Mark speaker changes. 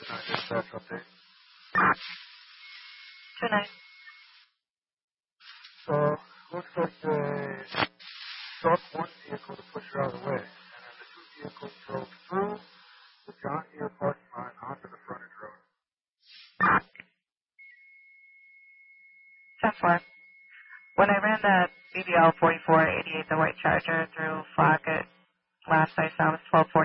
Speaker 1: Tonight dispatch update.
Speaker 2: Tonight.
Speaker 1: So, looks like they stopped one vehicle to push her out of the way, and then the two vehicles drove through the John Deere parking lot onto the frontage road.
Speaker 2: 10-4. When I ran that BBL 4488, the white Charger through Flockett, last I saw was 12:40.